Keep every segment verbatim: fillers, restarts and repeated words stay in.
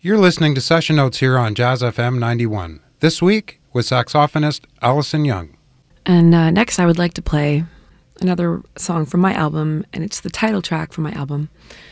You're listening to Session Notes here on Jazz F M ninety-one. This week with saxophonist Allison Young. And uh, next I would like to play another song from my album, and it's the title track from my album,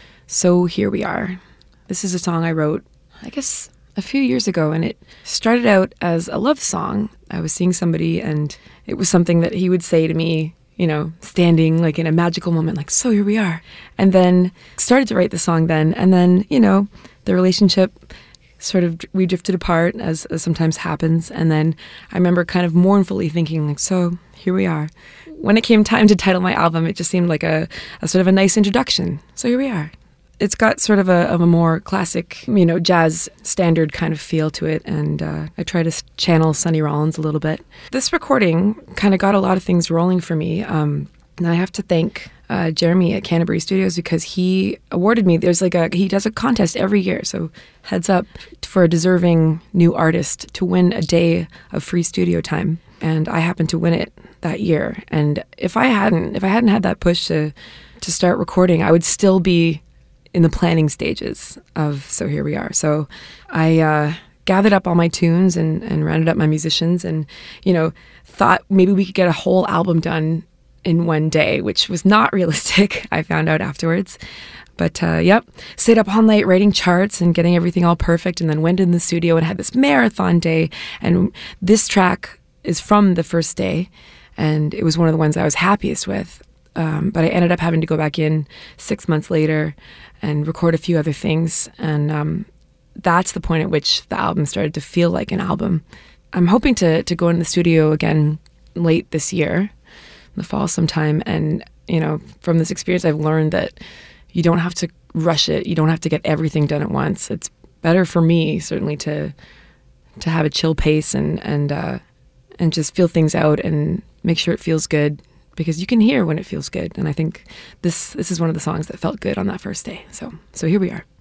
So Here We Are. This is a song I wrote, I guess, a few years ago, and it started out as a love song. I was seeing somebody, and it was something that he would say to me, you know, standing like in a magical moment, like, so here we are. And then started to write the song then, and then, you know, the relationship sort of, we drifted apart as, as sometimes happens. And then I remember kind of mournfully thinking, like, so here we are. When it came time to title my album, it just seemed like a, a sort of a nice introduction. So here we are. It's got sort of a, of a more classic, you know, jazz standard kind of feel to it. And uh, I try to channel Sonny Rollins a little bit. This recording kind of got a lot of things rolling for me. Um, and I have to thank uh, Jeremy at Canterbury Studios because he awarded me, there's like a, he does a contest every year. So heads up for a deserving new artist to win a day of free studio time. And I happened to win it that year. And if I hadn't, if I hadn't had that push to, to start recording, I would still be in the planning stages of So Here We Are. So I uh, gathered up all my tunes and, and rounded up my musicians and, you know, thought maybe we could get a whole album done in one day, which was not realistic, I found out afterwards. But uh, yep, stayed up all night writing charts and getting everything all perfect, and then went in the studio and had this marathon day. And this track is from the first day, and it was one of the ones I was happiest with. Um, but I ended up having to go back in six months later and record a few other things. And um, that's the point at which the album started to feel like an album. I'm hoping to to go in the studio again late this year, in the fall sometime. And, you know, from this experience, I've learned that you don't have to rush it. You don't have to get everything done at once. It's better for me, certainly, to to have a chill pace and and uh, and just feel things out and make sure it feels good. Because you can hear when it feels good. And I think this this is one of the songs that felt good on that first day. So so here we are.